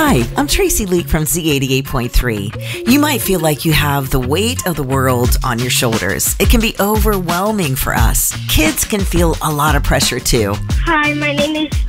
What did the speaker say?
Hi, I'm Tracy Leak from Z88.3. You might feel like you have the weight of the world on your shoulders. It can be overwhelming for us. Kids can feel a lot of pressure too. Hi, my name is